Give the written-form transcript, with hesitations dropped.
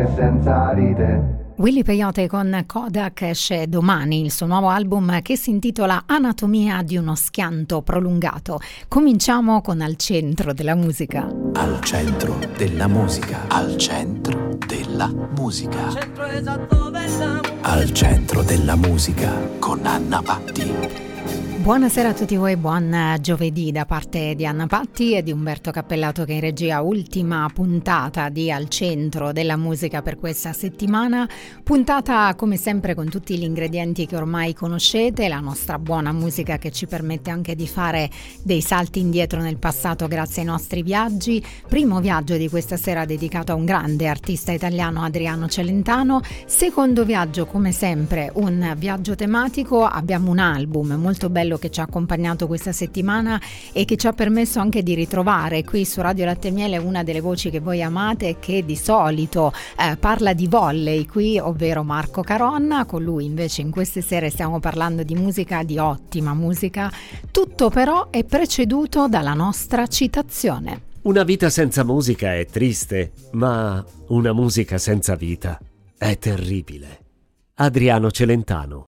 anche senza ride. Willy Peyote con Kodak esce domani il suo nuovo album che si intitola Anatomia di uno schianto prolungato. Cominciamo con Al centro della musica. Al centro della musica. Al centro della musica. Al centro della musica con Anna Patti. Buonasera a tutti voi, buon giovedì da parte di Anna Patti e di Umberto Cappellato che in regia. Ultima puntata di Al centro della musica per questa settimana, puntata come sempre con tutti gli ingredienti che ormai conoscete, la nostra buona musica che ci permette anche di fare dei salti indietro nel passato grazie ai nostri viaggi. Primo viaggio di questa sera dedicato a un grande artista italiano, Adriano Celentano. Secondo viaggio, come sempre, un viaggio tematico. Abbiamo un album molto bello che ci ha accompagnato questa settimana e che ci ha permesso anche di ritrovare qui su Radio Latte e Miele una delle voci che voi amate e che di solito parla di volley qui, ovvero Marco Caronna. Con lui invece in queste sere stiamo parlando di musica, di ottima musica. Tutto però è preceduto dalla nostra citazione. Una vita senza musica è triste, ma una musica senza vita è terribile. Adriano Celentano.